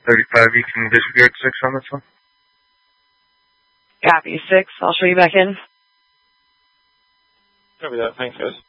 35, you can disregard 6 on this one. Copy, 6. I'll show you back in. Copy that. Thanks, guys.